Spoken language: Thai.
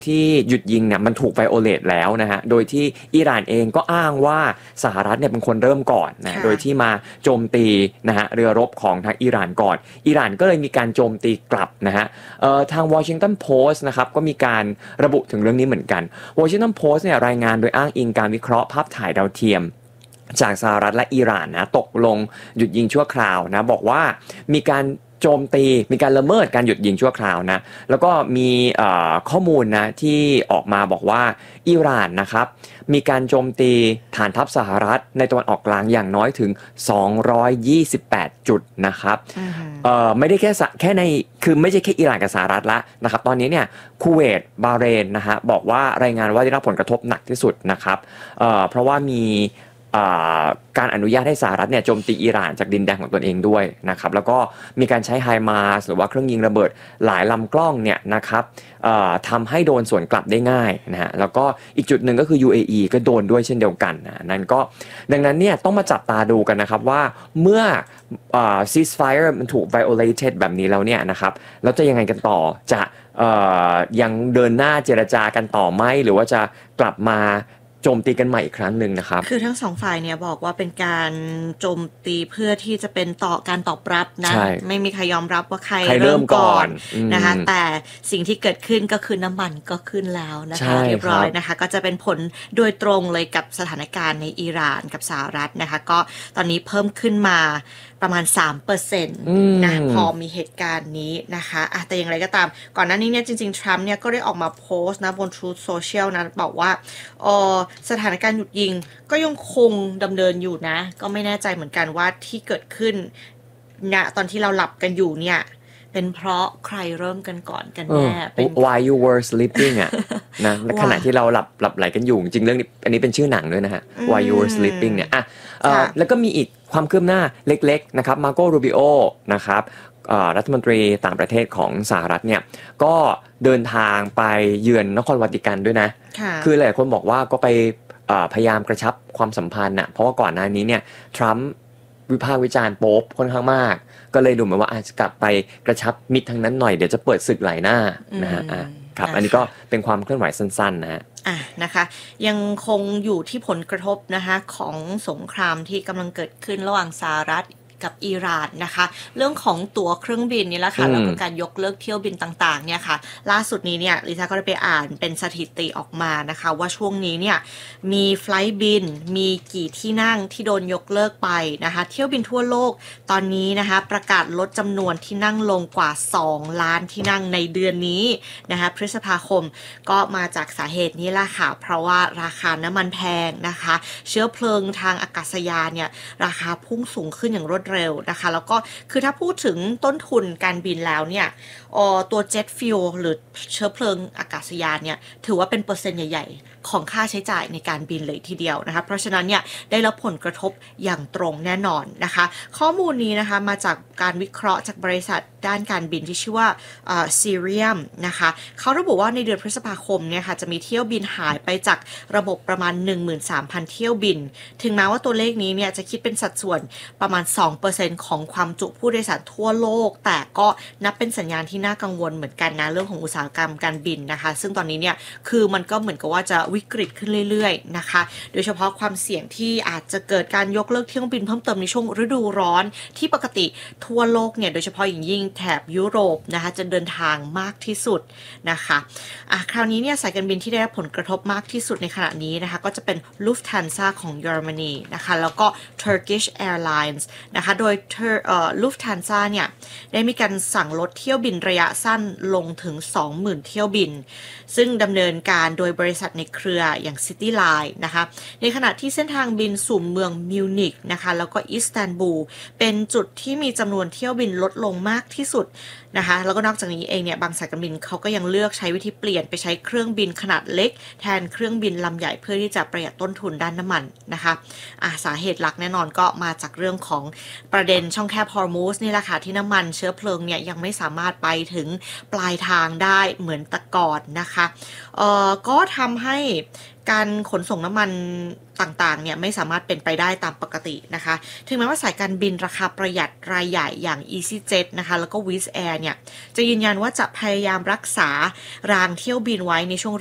ที่หยุดยิงเนี่ยมันถูกไวโอเลตแล้วนะฮะโดยที่อิหร่านเองก็อ้างว่าสหรัฐเนี่ยเป็นคนเริ่มก่อนนะโดยที่มาโจมตีนะฮะเรือรบของทางอิหร่านก่อนอิหร่านก็เลยมีการโจมตีกลับนะฮะทาง Washington Post นะครับก็มีการระบุถึงเรื่องนี้เหมือนกัน Washington Post เนี่ยรายงานโดยอ้างอิงการวิเคราะห์ภาพถ่ายดาวเทียมจากสหรัฐและอิหร่านนะตกลงหยุดยิงชั่วคราวนะบอกว่ามีการโจมตีมีการละเมิดการหยุดยิงชั่วคราวนะแล้วก็มีข้อมูลนะที่ออกมาบอกว่าอิหร่านนะครับมีการโจมตีฐานทัพสหรัฐในตะวันออกกลางอย่างน้อยถึง228จุดนะครับไม่ได้แค่ในคือไม่ใช่แค่อิหร่านกับสหรัฐละนะครับตอนนี้เนี่ยคูเวตบาห์เรนนะฮะบอกว่ารายงานว่าได้รับผลกระทบหนักที่สุดนะครับเพราะว่ามีการอนุญาตให้สหรัฐเนี่ยโจมตีอิหร่านจากดินแดนของตนเองด้วยนะครับแล้วก็มีการใช้ไฮมาร์สหรือว่าเครื่องยิงระเบิดหลายลำกล้องเนี่ยนะครับทำให้โดนสวนกลับได้ง่ายนะฮะแล้วก็อีกจุดหนึ่งก็คือ UAE ก็โดนด้วยเช่นเดียวกันนะนั่นก็ดังนั้นเนี่ยต้องมาจับตาดูกันนะครับว่าเมื่อceasefire มันถูก violated แบบนี้แล้วเนี่ยนะครับแล้วจะยังไงกันต่อจะยังเดินหน้าเจรจากันต่อไหมหรือว่าจะกลับมาโจมตีกันใหม่อีกครั้งหนึ่งนะครับคือทั้งสองฝ่ายเนี่ยบอกว่าเป็นการโจมตีเพื่อที่จะเป็นการตอบรับนะไม่มีใครยอมรับว่าใครเริ่มก่อนนะคะแต่สิ่งที่เกิดขึ้นก็คือน้ำมันก็ขึ้นแล้วนะคะเรียบร้อยนะคะก็จะเป็นผลโดยตรงเลยกับสถานการณ์ในอิหร่านกับสหรัฐนะคะก็ตอนนี้เพิ่มขึ้นมาประมาณ 3% นะพอมีเหตุการณ์นี้นะคะแต่อย่างไรก็ตามก่อนหน้านี้เนี่ยจริงๆทรัมป์เนี่ยก็ได้ออกมาโพสต์นะบน Truth Social นะบอกว่าสถานการณ์หยุดยิงก็ยังคงดำเนินอยู่นะก็ไม่แน่ใจเหมือนกันว่าที่เกิดขึ้นณตอนที่เราหลับกันอยู่เนี่ยเป็นเพราะใครเริ่มกันก่อนกันแน่ Why you were sleeping อ่ะนะขณะที่เราหลับไหลกันอยู่จริงเรื่องนี้อันนี้เป็นชื่อหนังด้วยนะฮะ Why you were sleeping เนี่ยแล้วก็มีอีกความคืบหน้าเล็กๆนะครับมาโกรูบิโอนะครับรัฐมนตรีต่างประเทศของสหรัฐเนี่ยก็เดินทางไปเยือนนครวาติกันด้วยนะคือหลายคนบอกว่าก็ไปพยายามกระชับความสัมพันธ์น่ะเพราะว่าก่อนหน้านี้เนี่ยทรัมป์วิพากษ์วิจารณ์โป๊ปค่อนข้างมากก็เลยดูเหมือนว่าอาจจะกลับไปกระชับมิตรทางนั้นหน่อยเดี๋ยวจะเปิดศึกหลายหน้านะฮะครับอันนี้ก็เป็นความเคลื่อนไหวสั้นๆนะฮะนะคะยังคงอยู่ที่ผลกระทบนะคะของสงครามที่กำลังเกิดขึ้นระหว่างสหรัฐกับอิหร่านนะคะเรื่องของตั๋วเครื่องบินนี่แหละค่ะแล้วก็การยกเลิกเที่ยวบินต่างๆเนี่ยค่ะล่าสุดนี้เนี่ยลิซ่าก็ได้ไปอ่านเป็นสถิติออกมานะคะว่าช่วงนี้เนี่ยมีไฟลท์บินมีกี่ที่นั่งที่โดนยกเลิกไปนะคะเที่ยวบินทั่วโลกตอนนี้นะคะประกาศลดจำนวนที่นั่งลงกว่า2 ล้านที่นั่งในเดือนนี้นะคะพฤษภาคมก็มาจากสาเหตุนี้แหละค่ะเพราะว่าราคาน้ำมันแพงนะคะเชื้อเพลิงทางอากาศยานเนี่ยราคาพุ่งสูงขึ้นอย่างรวดเร็วนะคะแล้วก็คือถ้าพูดถึงต้นทุนการบินแล้วเนี่ยตัวเจ็ตฟิวหรือเชื้อเพลิงอากาศยานเนี่ยถือว่าเป็นเปอร์เซ็นต์ใหญ่ๆของค่าใช้จ่ายในการบินเลยทีเดียวนะคะเพราะฉะนั้นเนี่ยได้รับผลกระทบอย่างตรงแน่นอนนะคะข้อมูลนี้นะคะมาจากการวิเคราะห์จากบริษัทด้านการบินที่ชื่อว่าซีเรียมนะคะเขาระบุว่าในเดือนพฤษภาคมเนี่ยค่ะจะมีเที่ยวบินหายไปจากระบบประมาณ 13,000 เที่ยวบินถึงแม้ว่าตัวเลขนี้เนี่ยจะคิดเป็นสัดส่วนประมาณ 2% ของความจุผู้โดยสารทั่วโลกแต่ก็นับเป็นสัญญาณที่น่ากังวลเหมือนกันนะเรื่องของอุตสาหกรรมการบินนะคะซึ่งตอนนี้เนี่ยคือมันก็เหมือนกับว่าจะวิกฤตขึ้นเรื่อยๆนะคะโดยเฉพาะความเสี่ยงที่อาจจะเกิดการยกเลิกเที่ยวบินเพิ่มเติมในช่วงฤดูร้อนที่ปกติทั่วโลกเนี่ยโดยเฉพาะอย่างยิ่งแถบยุโรปนะคะจะเดินทางมากที่สุดนะคะคราวนี้เนี่ยสายการบินที่ได้รับผลกระทบมากที่สุดในขณะนี้นะคะก็จะเป็น Lufthansa ของเยอรมนีนะคะแล้วก็ Turkish Airlines นะคะโดยLufthansa เนี่ยได้มีการสั่งลดเที่ยวบินระยะสั้นลงถึง 20,000 เที่ยวบินซึ่งดำเนินการโดยบริษัทในเครืออย่าง City Line นะคะในขณะที่เส้นทางบินสู่เมืองมิวนิกนะคะแล้วก็อิสตันบูลเป็นจุดที่มีจำนวนเที่ยวบินลดลงมากที่สุดนะคะแล้วก็นอกจากนี้เองเนี่ยบางสายการบินเขาก็ยังเลือกใช้วิธีเปลี่ยนไปใช้เครื่องบินขนาดเล็กแทนเครื่องบินลำใหญ่เพื่อที่จะประหยัดต้นทุนด้านน้ำมันนะคะสาเหตุหลักแน่นอนก็มาจากเรื่องของประเด็นช่องแคบฮอร์มูสนี่แหละค่ะที่น้ำมันเชื้อเพลิงเนี่ยยังไม่สามารถไปถึงปลายทางได้เหมือนแต่ก่อนนะคะก็ทำให้การขนส่งน้ำมันต่างๆเนี่ยไม่สามารถเป็นไปได้ตามปกตินะคะถึงแม้ว่าสายการบินราคาประหยัดรายใหญ่อย่าง EasyJet นะคะแล้วก็ Wizz Air เนี่ยจะยืนยันว่าจะพยายามรักษารางเที่ยวบินไว้ในช่วง